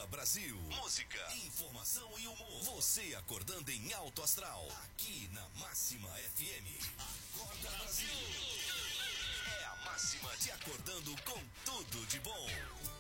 Brasil. Música, informação e humor. Você acordando em alto astral. Aqui na Máxima FM. Acorda Brasil. É a Máxima te acordando com tudo de bom.